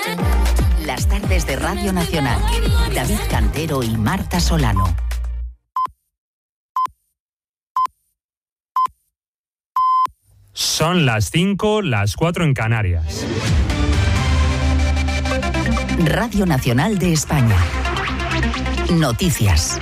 Las tardes de Radio Nacional. David Cantero y Marta Solano. Son las 5, las 4 en Canarias. Radio Nacional de España. Noticias.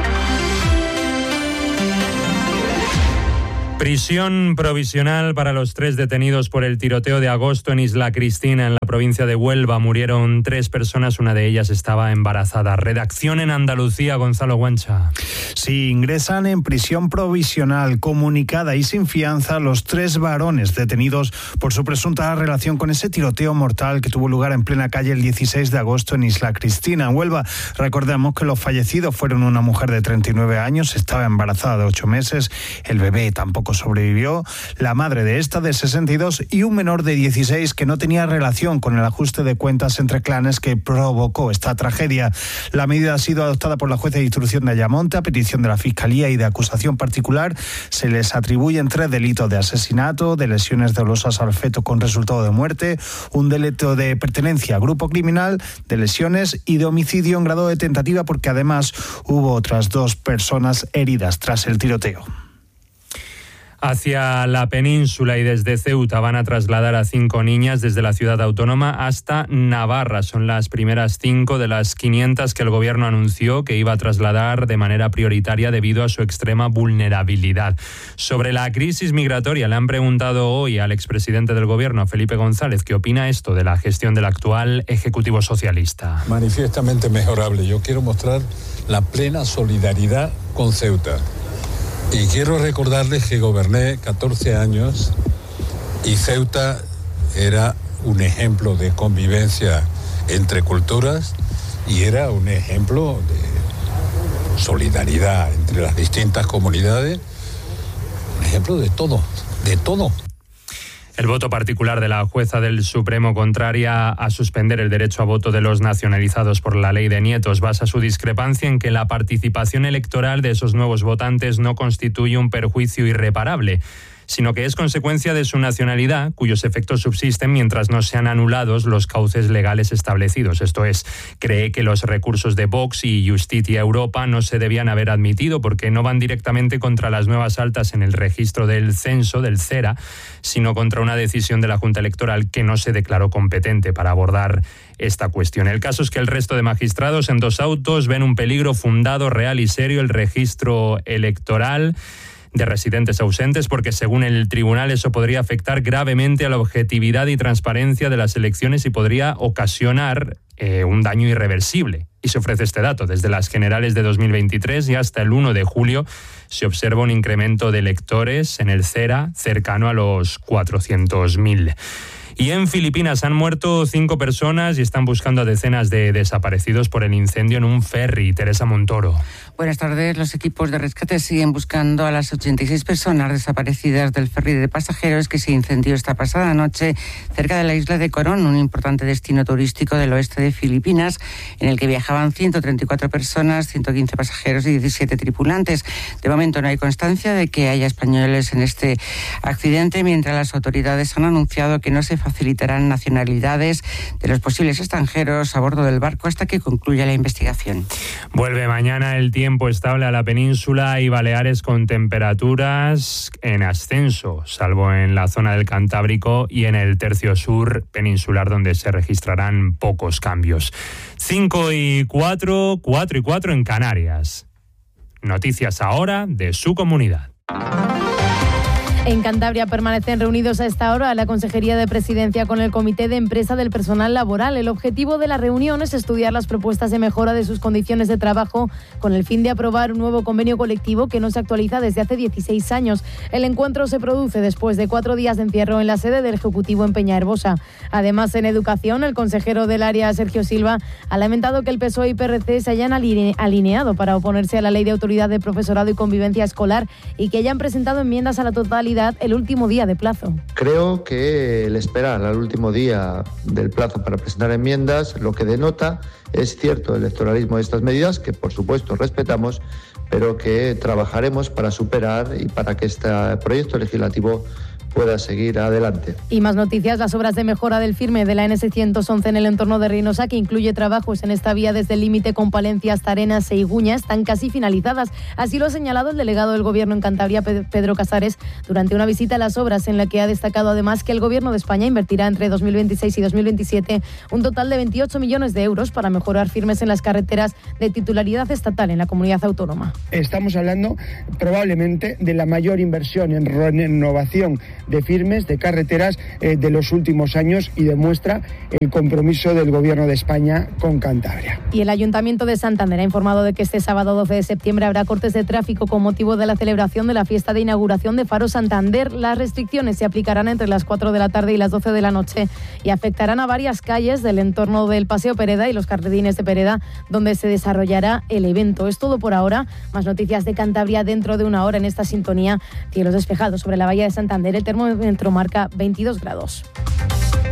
Prisión provisional para los 3 detenidos por el tiroteo de agosto en Isla Cristina, en la provincia de Huelva. Murieron 3 personas, una de ellas estaba embarazada. Redacción en Andalucía, Gonzalo Guancha. Sí, ingresan en prisión provisional comunicada y sin fianza los 3 varones detenidos por su presunta relación con ese tiroteo mortal que tuvo lugar en plena calle el 16 de agosto en Isla Cristina, en Huelva. Recordemos que los fallecidos fueron una mujer de 39 años, estaba embarazada de 8 meses, el bebé tampoco sobrevivió, la madre de esta de 62 y un menor de 16 que no tenía relación con el ajuste de cuentas entre clanes que provocó esta tragedia. La medida ha sido adoptada por la jueza de instrucción de Ayamonte a petición de la Fiscalía y de acusación particular. Se les atribuyen 3 delitos de asesinato, de lesiones dolosas al feto con resultado de muerte, un delito de pertenencia a grupo criminal, de lesiones y de homicidio en grado de tentativa, porque además hubo otras 2 personas heridas tras el tiroteo. Hacia la península y desde Ceuta van a trasladar a 5 niñas desde la ciudad autónoma hasta Navarra. Son las primeras 5 de las 500 que el gobierno anunció que iba a trasladar de manera prioritaria debido a su extrema vulnerabilidad. Sobre la crisis migratoria le han preguntado hoy al expresidente del gobierno, a Felipe González, qué opina esto de la gestión del actual Ejecutivo Socialista. Manifiestamente mejorable. Yo quiero mostrar la plena solidaridad con Ceuta. Y quiero recordarles que goberné 14 años y Ceuta era un ejemplo de convivencia entre culturas y era un ejemplo de solidaridad entre las distintas comunidades, un ejemplo de todo, de todo. El voto particular de la jueza del Supremo contraria a suspender el derecho a voto de los nacionalizados por la ley de nietos basa su discrepancia en que la participación electoral de esos nuevos votantes no constituye un perjuicio irreparable, sino que es consecuencia de su nacionalidad, cuyos efectos subsisten mientras no sean anulados los cauces legales establecidos. Esto es, cree que los recursos de Vox y Justitia Europa no se debían haber admitido porque no van directamente contra las nuevas altas en el registro del censo, del CERA, sino contra una decisión de la Junta Electoral que no se declaró competente para abordar esta cuestión. El caso es que el resto de magistrados en 2 autos ven un peligro fundado, real y serio el registro electoral de residentes ausentes, porque según el tribunal eso podría afectar gravemente a la objetividad y transparencia de las elecciones y podría ocasionar un daño irreversible. Y se ofrece este dato: desde las generales de 2023 y hasta el 1 de julio se observa un incremento de electores en el CERA cercano a los 400.000. Y en Filipinas han muerto 5 personas y están buscando a decenas de desaparecidos por el incendio en un ferry. Teresa Montoro. Buenas tardes. Los equipos de rescate siguen buscando a las 86 personas desaparecidas del ferry de pasajeros que se incendió esta pasada noche cerca de la isla de Coron, un importante destino turístico del oeste de Filipinas, en el que viajaban 134 personas, 115 pasajeros y 17 tripulantes. De momento no hay constancia de que haya españoles en este accidente, mientras las autoridades han anunciado que no se facilitarán nacionalidades de los posibles extranjeros a bordo del barco hasta que concluya la investigación. Vuelve mañana el tiempo estable a la península y Baleares con temperaturas en ascenso, salvo en la zona del Cantábrico y en el tercio sur peninsular, donde se registrarán pocos cambios. 5 y 4, 4 y 4 en Canarias. Noticias ahora de su comunidad. En Cantabria permanecen reunidos a esta hora la Consejería de Presidencia con el Comité de Empresa del Personal Laboral. El objetivo de la reunión es estudiar las propuestas de mejora de sus condiciones de trabajo con el fin de aprobar un nuevo convenio colectivo que no se actualiza desde hace 16 años. El encuentro se produce después de 4 días de encierro en la sede del Ejecutivo en Peñaherbosa. Además, en Educación, el consejero del área, Sergio Silva, ha lamentado que el PSOE y PRC se hayan alineado para oponerse a la Ley de Autoridad de Profesorado y Convivencia Escolar y que hayan presentado enmiendas a la totalidad el último día de plazo. Creo que el esperar al último día del plazo para presentar enmiendas lo que denota es cierto electoralismo de estas medidas, que por supuesto respetamos, pero que trabajaremos para superar y para que este proyecto legislativo pueda seguir adelante. Y más noticias, las obras de mejora del firme de la NS111 en el entorno de Reynosa, que incluye trabajos en esta vía desde el límite con Palencia hasta Arenas e Iguña, están casi finalizadas. Así lo ha señalado el delegado del Gobierno en Cantabria, Pedro Casares, durante una visita a las obras, en la que ha destacado además que el Gobierno de España invertirá entre 2026 y 2027 un total de 28 millones de euros para mejorar firmes en las carreteras de titularidad estatal en la comunidad autónoma. Estamos hablando probablemente de la mayor inversión en renovación de firmes, de carreteras de los últimos años, y demuestra el compromiso del Gobierno de España con Cantabria. Y el Ayuntamiento de Santander ha informado de que este sábado 12 de septiembre habrá cortes de tráfico con motivo de la celebración de la fiesta de inauguración de Faro Santander. Las restricciones se aplicarán entre las 4 de la tarde y las 12 de la noche y afectarán a varias calles del entorno del Paseo Pereda y los jardines de Pereda, donde se desarrollará el evento. Es todo por ahora. Más noticias de Cantabria dentro de una hora en esta sintonía. Cielos despejados sobre la bahía de Santander. El termómetro marca 22 grados.